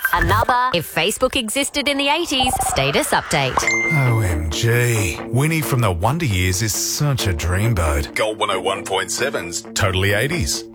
Another If Facebook Existed in the 80s status update. OMG. Winnie from the Wonder Years is such a dreamboat. Gold 101.7's Totally 80s.